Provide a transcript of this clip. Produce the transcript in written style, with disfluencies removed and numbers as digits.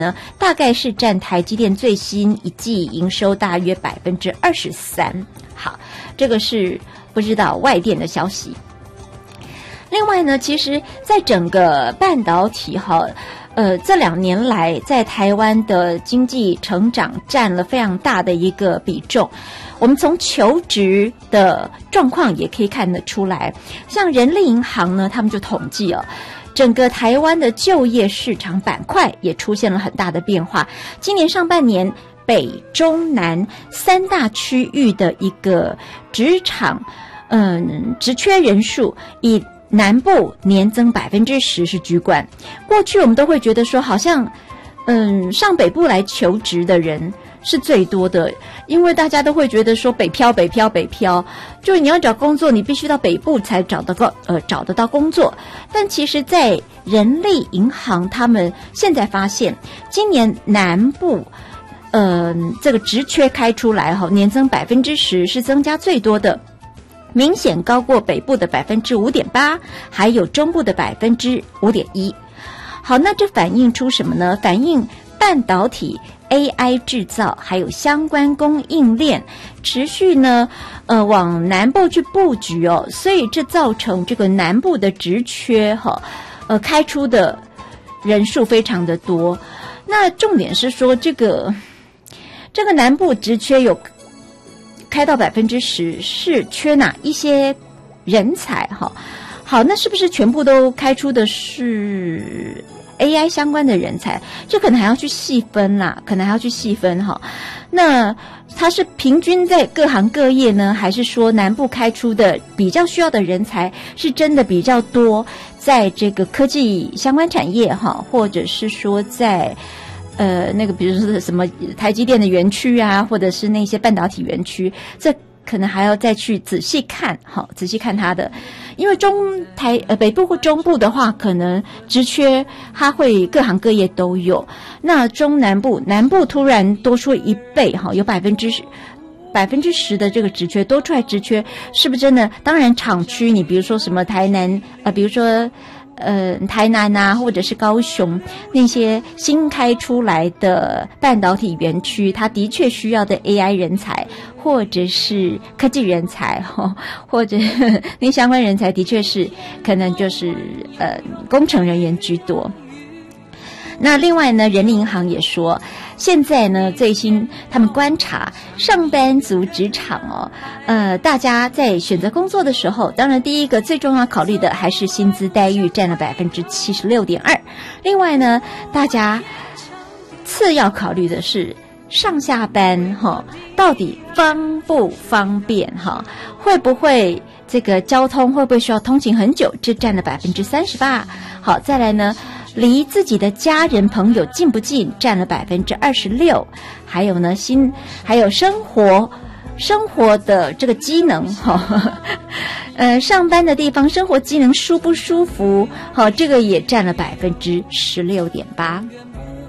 大概是占台积电最新一季营收大约23%。好，这个是不知道外电的消息。另外呢，其实在整个半导体这2年来在台湾的经济成长占了非常大的一个比重。我们从求职的状况也可以看得出来，像人力银行呢，他们就统计整个台湾的就业市场板块也出现了很大的变化。今年上半年北中南3大区域的一个职场职缺人数以南部年增10%是居冠。过去我们都会觉得说好像上北部来求职的人是最多的，因为大家都会觉得说北漂，就是你要找工作你必须到北部才找得到工作。但其实在人力银行他们现在发现，今年南部这个职缺开出来年增10%是增加最多的，明显高过北部的5.8%，还有中部的5.1%。好，那这反映出什么呢？反映半导体、AI 制造还有相关供应链持续呢往南部去布局所以这造成这个南部的职缺开出的人数非常的多。那重点是说这个南部职缺有开到10%，是缺哪一些人才好，那是不是全部都开出的是 AI 相关的人才？这可能还要去细分啦，那它是平均在各行各业呢，还是说南部开出的比较需要的人才是真的比较多，在这个科技相关产业或者是说在比如说什么台积电的园区啊，或者是那些半导体园区，这可能还要再去仔细看它的。因为北部或中部的话，可能职缺它会各行各业都有。那南部突然多出1倍有10%的这个职缺多出来，职缺是不是真的？当然厂区你比如说什么台南比如说台南啊，或者是高雄那些新开出来的半导体园区，它的确需要的 AI 人才或者是科技人才或者那相关人才的确是可能就是工程人员居多。那另外呢，人力银行也说，现在呢最新他们观察上班族职场大家在选择工作的时候，当然第一个最重要考虑的还是薪资待遇，占了76.2%。另外呢，大家次要考虑的是上下班到底方不方便会不会这个交通会不会需要通勤很久，这占了38%。好，再来呢，离自己的家人朋友近不近，占了26%。还有呢，还有生活的这个机能上班的地方生活机能舒不舒服这个也占了16.8%。